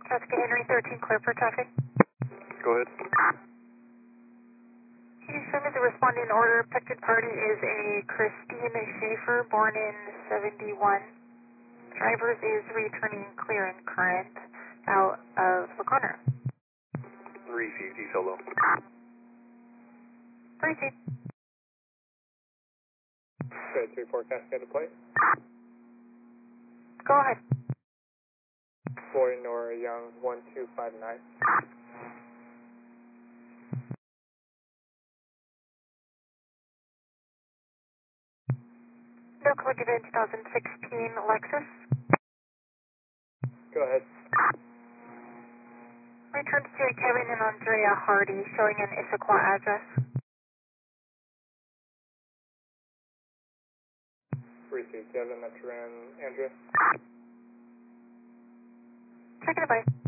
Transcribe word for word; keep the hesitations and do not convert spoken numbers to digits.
Jessica Henry, thirteen, clear for traffic. Go ahead. Can you show me the responding order? Affected party is a Christine Schaefer, born in seventy-one. Drivers is returning clear and current out of the corner. Receive detail low. Proceed. Good, three four Cascade plate. Go ahead. Boy Nora Young, one two five nine. No color given twenty sixteen Lexus. Go ahead. Return to Kevin and Andrea Hardy, showing an Issaquah address. Receive Kevin, that's Ran Andrea. Check it away.